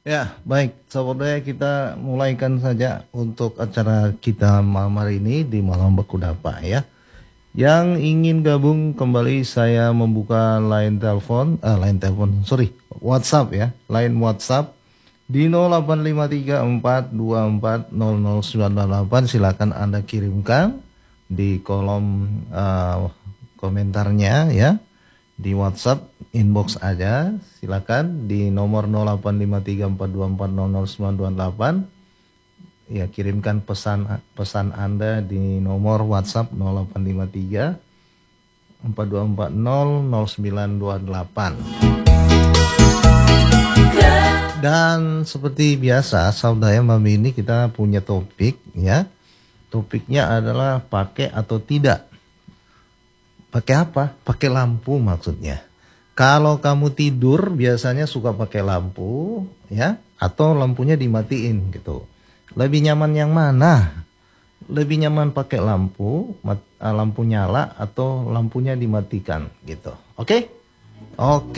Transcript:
Ya, baik, sahabat kita mulaikan saja untuk acara kita malam hari ini di Malam Baku Dapa ya. Yang ingin gabung kembali saya membuka WhatsApp ya, line WhatsApp di 085342400988. Silakan Anda kirimkan di kolom komentarnya ya di WhatsApp inbox aja, silakan di nomor 085342400928 ya, kirimkan pesan Anda di nomor WhatsApp 0853 42400928. Dan seperti biasa saudara mami, ini kita punya topik ya. Topiknya adalah pakai atau tidak. Pakai apa? Pakai lampu maksudnya. Kalau kamu tidur biasanya suka pakai lampu ya, atau lampunya dimatiin gitu. Lebih nyaman yang mana? Lebih nyaman pakai lampu nyala atau lampunya dimatikan gitu. Oke? Oke.